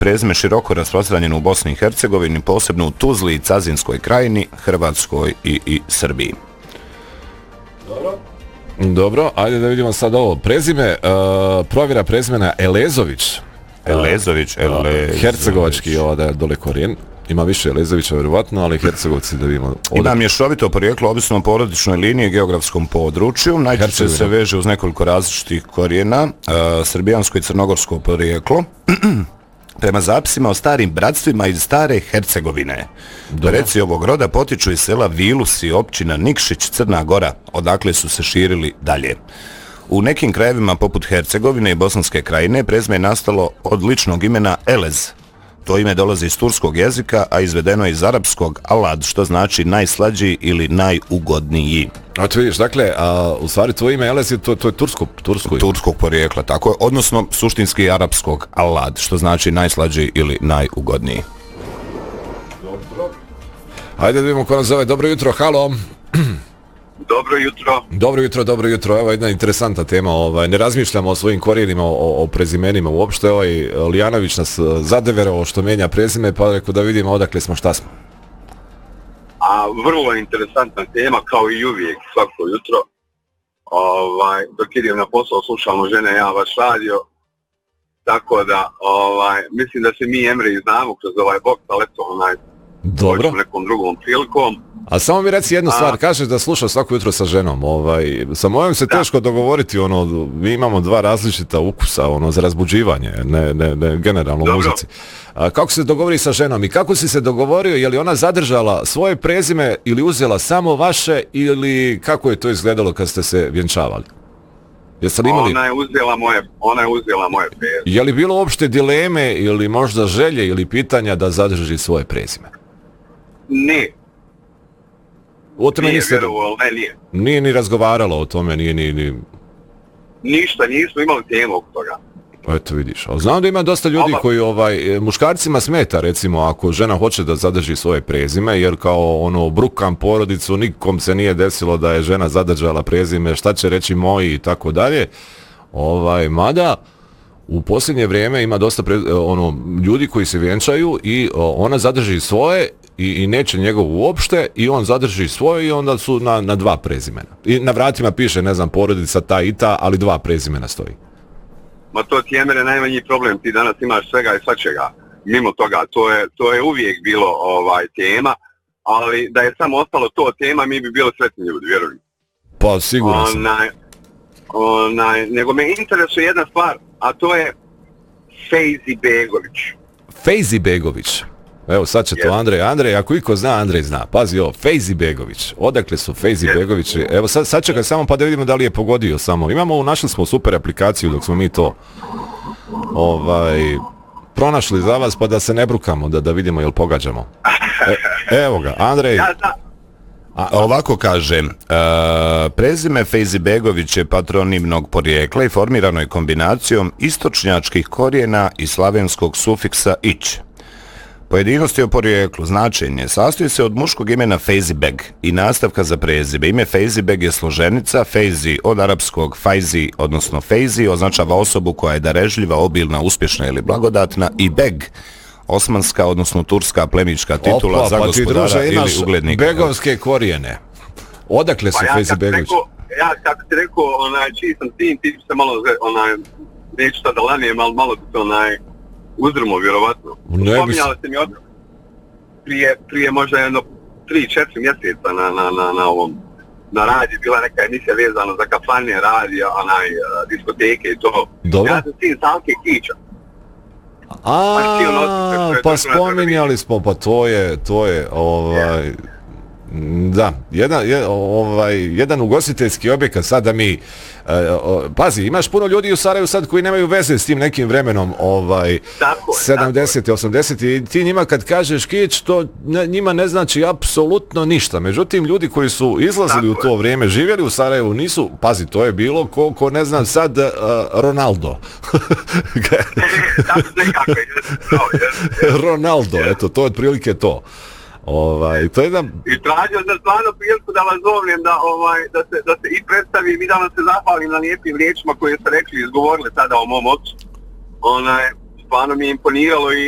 prezime široko rasprostranjeno u Bosni i Hercegovini, posebno u Tuzli i Cazinskoj krajini, Hrvatskoj i Srbiji. Dobro, ajde da vidimo sad ovo. Prezime, provjera prezimena Elezović. Elezović. Hercegovački, da je dole korijen. Ima više Elezovića, vjerovatno, ali Hercegovci da vidimo. Ima mješovito porijeklo, ovisno o porodičnoj liniji i geografskom području. Najčešće se veže uz nekoliko različitih korijena, srbijansko i crnogorsko porijeklo. Prema zapisima o starim bratstvima iz stare Hercegovine. Preci ovog roda potiču iz sela Vilus i općina Nikšić, Crna Gora, odakle su se širili dalje. U nekim krajevima poput Hercegovine i Bosanske krajine prezime je nastalo od ličnog imena Elez. To ime dolazi iz turskog jezika, a izvedeno je iz arapskog alad, što znači najslađiji ili najugodniji. A ti vidiš, dakle, u stvari tvoje ime Elez je to je turskog porijekla, tako je, odnosno suštinski arapskog alad, što znači najslađiji ili najugodniji. Dobro. Ajde da vidimo ko nas zove. Dobro jutro, halo. Dobro jutro. Evo jedna interesantna tema. Ne razmišljamo o svojim korijenima, o prezimenima uopšte. Lijanović nas zadeverao što menja prezime, pa rekao da vidimo odakle smo, šta smo. A vrlo interesantna tema, kao i uvijek, svako jutro. Dok idem na posao, slušamo žene, ja vaš radio. Tako da, mislim da se mi Emre znamo kroz ovaj boks, ali eto, dobro. Nekom drugom prilikom. A samo mi reci jednu stvar, kažeš da slušaš svako jutro sa ženom, sa mojom se teško dogovoriti, mi imamo dva različita ukusa, za razbuđivanje, ne generalno u muzici. Kako se dogovori sa ženom i kako si se dogovorio, je li ona zadržala svoje prezime ili uzela samo vaše ili kako je to izgledalo kad ste se vjenčavali? Jeste li imali? Ona je uzela moje prezime. Je li bilo uopšte dileme ili možda želje ili pitanja da zadrži svoje prezime? Ne. O tome nije ni razgovaralo o tome, nije Ništa, nismo imali temu oko toga. Eto vidiš, ali znam da ima dosta ljudi koji muškarcima smeta, recimo, ako žena hoće da zadrži svoje prezime, jer kao brukam porodicu, nikom se nije desilo da je žena zadržala prezime, šta će reći moji i tako dalje. Mada u posljednje vrijeme ima dosta ljudi koji se vjenčaju i ona zadrži svoje i neće njegov uopšte i on zadrži svoje i onda su na dva prezimena. I na vratima piše, ne znam, porodica ta i ta, ali dva prezimena stoji. Ma to ti je mene najmanji problem, ti danas imaš svega i svačega. Mimo toga, to je uvijek bilo tema, ali da je samo ostalo to tema, mi bi bili sretni ljudi, vjerujem. Pa sigurno sam. Nego me interesuje jedna stvar, a to je Fejzi Begović. Fejzi Begović. Evo sad će to Andrej, ako iko zna, Andrej zna. Pazi ovo, Fejzi Begović. Odakle su Fejzi Begovići? Evo sad čekaj samo pa da vidimo da li je pogodio samo. Našli smo super aplikaciju dok smo mi to pronašli za vas pa da se ne brukamo, da vidimo jel pogađamo. Evo ga, Andrej. Ovako kažem, prezime Fejzi Begović je patronimnog porijekla i formirano je kombinacijom istočnjačkih korijena i slavenskog sufiksa ić. Pojedinosti o porijeklu, značenje, sastoji se od muškog imena Fejzi Beg i nastavka za prezime. Ime Fejzi Beg je složenica, Fejzi od arapskog Fajzi, odnosno Fejzi, označava osobu koja je darežljiva, obilna, uspješna ili blagodatna, i Beg, osmanska, odnosno turska plemička titula za gospodara ili uglednika. Begovske korijene. Odakle su Fejzi Begović? Ja kad ti rekao, čiji sam sin, ti se malo, neću sad da lanijem, ali malo bi se uzdrmo, vjerovatno. Spominjali ste mi prije možda jedno 3-4 mjeseca na radiju, bila neka emisija vezana za kafane, radija, diskoteke i to. Dobro. Ja sam sin Salke Kića. Pa spominjali smo, pa to je da, jedan ugostiteljski objekat, sad da mi pazi, imaš puno ljudi u Sarajevu sad koji nemaju veze s tim nekim vremenom 70. 80. i ti njima kad kažeš Kić, to njima ne znači apsolutno ništa. Međutim, ljudi koji su izlazili u to vrijeme, živjeli u Sarajevu, nisu, pazi, to je bilo ko ne znam sad Ronaldo. Ronaldo, eto, to je otprilike to. To je jedan... I tražio sam stvarno priliku da vas zovem da se i predstavim i da vam se zahvalim na lijepim riječima koje ste rekli i izgovorili tada o mom ocu. Stvarno mi je imponiralo i